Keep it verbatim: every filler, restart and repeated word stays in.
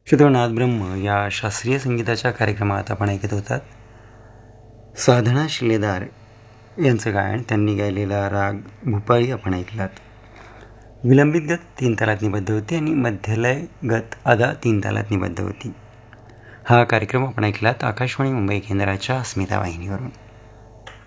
श्रोतोनाथ ब्रह्म या शास्त्रीय संगीताच्या कार्यक्रमात आपण ऐकत होतात साधना शिलेदार यांचं गायन. त्यांनी गायलेला राग भूपाळी आपण ऐकलात. विलंबित गत तीन तालात निबद्ध होती आणि मध्यलय गत अदा तीन तालात निबद्ध होती. हा कार्यक्रम आपण ऐकलात आकाशवाणी मुंबई केंद्राच्या अस्मिता वाहिनीवरून.